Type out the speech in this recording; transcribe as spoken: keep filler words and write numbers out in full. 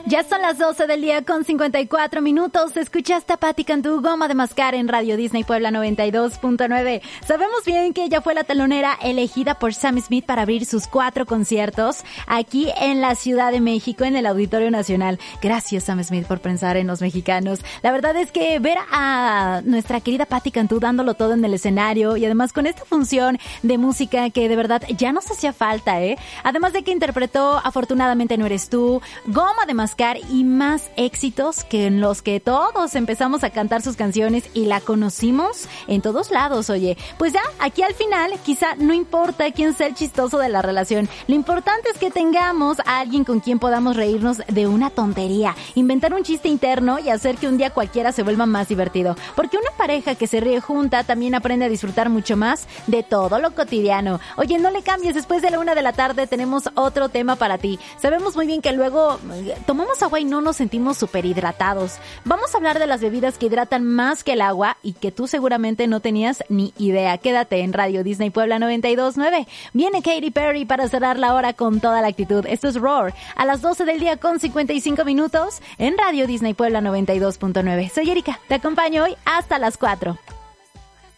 Ya son las doce del día con cincuenta y cuatro minutos. Escuchaste a Patti Cantú, Goma de Mascar en Radio Disney Puebla noventa y dos punto nueve. Sabemos bien que ella fue la telonera elegida por Sam Smith para abrir sus cuatro conciertos aquí en la Ciudad de México, en el Auditorio Nacional. Gracias, Sam Smith, por pensar en los mexicanos. La verdad es que ver a nuestra querida Patti Cantú dándolo todo en el escenario y además con esta función de música que de verdad ya nos hacía falta, ¿eh? Además de que interpretó Afortunadamente No Eres Tú, Goma de Mascar y más éxitos que en los que todos empezamos a cantar sus canciones y la conocimos en todos lados, oye. Pues ya, aquí al final, quizá no importa quién sea el chistoso de la relación. Lo importante es que tengamos a alguien con quien podamos reírnos de una tontería, inventar un chiste interno y hacer que un día cualquiera se vuelva más divertido. Porque una pareja que se ríe junta también aprende a disfrutar mucho más de todo lo cotidiano. Oye, no le cambies, después de la una de la tarde tenemos otro tema para ti. Sabemos muy bien que luego tomamos agua y no nos sentimos súper hidratados. Vamos a hablar de las bebidas que hidratan más que el agua y que tú seguramente no tenías ni idea. Quédate en Radio Disney Puebla noventa y dos punto nueve. Viene Katy Perry para cerrar la hora con toda la actitud. Esto es Roar, a las doce del día con cincuenta y cinco minutos en Radio Disney Puebla noventa y dos punto nueve. Soy Erika, te acompaño hoy hasta las cuatro.